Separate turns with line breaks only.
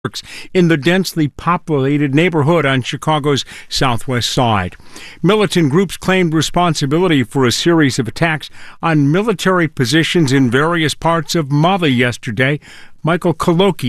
in the densely populated neighborhood on Chicago's southwest side. Militant groups claimed responsibility for a series of attacks on military positions in various parts of Mali yesterday. Michael Koloki